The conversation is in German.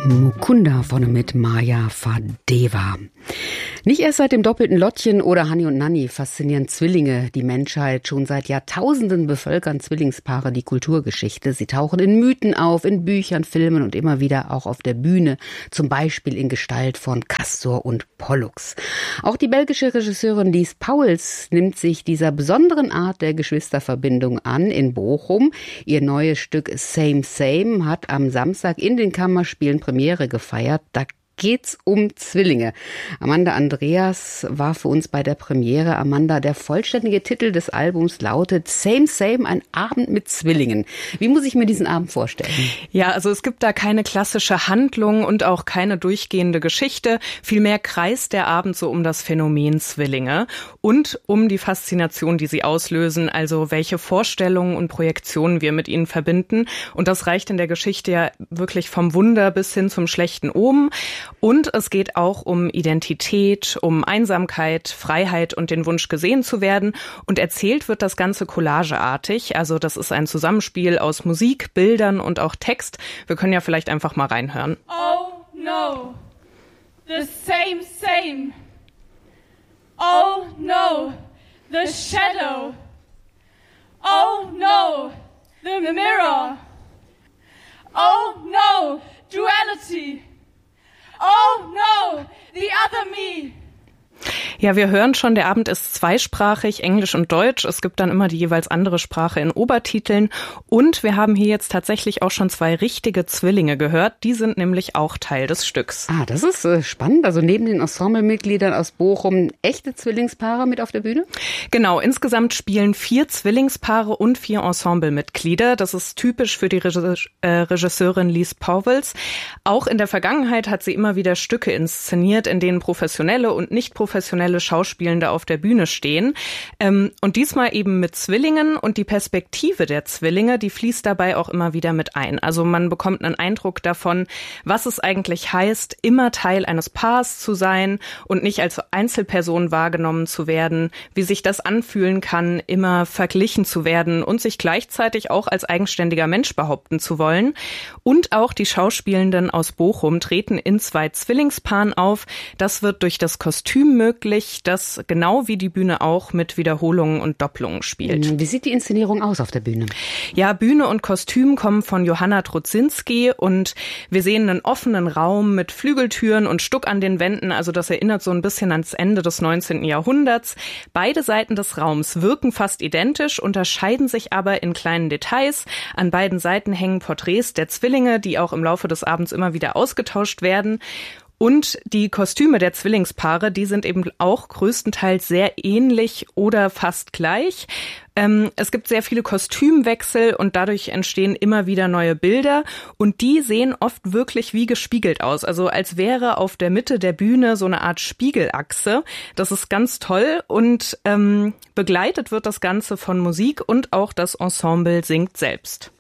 Mukunda vorne mit Maya Fadeva. Nicht erst seit dem doppelten Lottchen oder Hani und Nanni faszinieren Zwillinge die Menschheit. Schon seit Jahrtausenden bevölkern Zwillingspaare die Kulturgeschichte. Sie tauchen in Mythen auf, in Büchern, Filmen und immer wieder auch auf der Bühne. Zum Beispiel in Gestalt von Castor und Pollux. Auch die belgische Regisseurin Lies Pauwels nimmt sich dieser besonderen Art der Geschwisterverbindung an in Bochum. Ihr neues Stück Same Same hat am Samstag in den Kammerspielen Premiere gefeiert. Da geht's um Zwillinge. Amanda Andreas war für uns bei der Premiere. Amanda, der vollständige Titel des Albums lautet Same Same, ein Abend mit Zwillingen. Wie muss ich mir diesen Abend vorstellen? Ja, also es gibt da keine klassische Handlung und auch keine durchgehende Geschichte. Vielmehr kreist der Abend so um das Phänomen Zwillinge und um die Faszination, die sie auslösen, also welche Vorstellungen und Projektionen wir mit ihnen verbinden. Und das reicht in der Geschichte ja wirklich vom Wunder bis hin zum schlechten Omen. Und es geht auch um Identität, um Einsamkeit, Freiheit und den Wunsch, gesehen zu werden. Und erzählt wird das Ganze collageartig. Also das ist ein Zusammenspiel aus Musik, Bildern und auch Text. Wir können ja vielleicht einfach mal reinhören. Oh no, the same same. Oh no, the shadow. Oh no, the mirror. Oh no, duality. Oh no, the other me. Ja, wir hören schon, der Abend ist zweisprachig, Englisch und Deutsch. Es gibt dann immer die jeweils andere Sprache in Obertiteln. Und wir haben hier jetzt tatsächlich auch schon 2 richtige Zwillinge gehört. Die sind nämlich auch Teil des Stücks. Ah, das ist spannend. Also neben den Ensemblemitgliedern aus Bochum echte Zwillingspaare mit auf der Bühne? Genau, insgesamt spielen 4 Zwillingspaare und 4 Ensemblemitglieder. Das ist typisch für die Regisseurin Lies Pauwels. Auch in der Vergangenheit hat sie immer wieder Stücke inszeniert, in denen professionelle und nicht professionelle Schauspielende auf der Bühne stehen. Und diesmal eben mit Zwillingen, und die Perspektive der Zwillinge, die fließt dabei auch immer wieder mit ein. Also man bekommt einen Eindruck davon, was es eigentlich heißt, immer Teil eines Paars zu sein und nicht als Einzelperson wahrgenommen zu werden, wie sich das anfühlen kann, immer verglichen zu werden und sich gleichzeitig auch als eigenständiger Mensch behaupten zu wollen. Und auch die Schauspielenden aus Bochum treten in 2 Zwillingspaaren auf. Das wird durch das Kostüm möglich, das genau wie die Bühne auch mit Wiederholungen und Doppelungen spielt. Wie sieht die Inszenierung aus auf der Bühne? Ja, Bühne und Kostüm kommen von Johanna Trudzinski und wir sehen einen offenen Raum mit Flügeltüren und Stuck an den Wänden. Also das erinnert so ein bisschen ans Ende des 19. Jahrhunderts. Beide Seiten des Raums wirken fast identisch, unterscheiden sich aber in kleinen Details. An beiden Seiten hängen Porträts der Zwillinge, die auch im Laufe des Abends immer wieder ausgetauscht werden. Und die Kostüme der Zwillingspaare, die sind eben auch größtenteils sehr ähnlich oder fast gleich. Es gibt sehr viele Kostümwechsel und dadurch entstehen immer wieder neue Bilder. Und die sehen oft wirklich wie gespiegelt aus. Also als wäre auf der Mitte der Bühne so eine Art Spiegelachse. Das ist ganz toll und begleitet wird das Ganze von Musik und auch das Ensemble singt selbst.